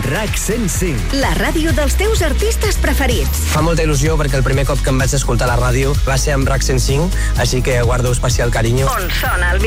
RAC 105. La ràdio dels teus artistes preferits. Fa molta il·lusió perquè el primer cop que em vaig escoltar la ràdio va ser amb RAC 105, així que guardo especial carinyo. On sona el